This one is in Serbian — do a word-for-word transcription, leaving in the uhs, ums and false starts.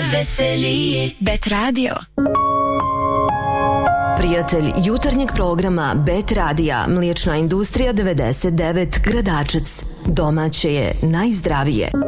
najveseliji. Bet Radio. Prijatelj jutarnjeg programa Bet Radija, Mliječna industrija devedeset devet Gradačac. Domaće je najzdravije.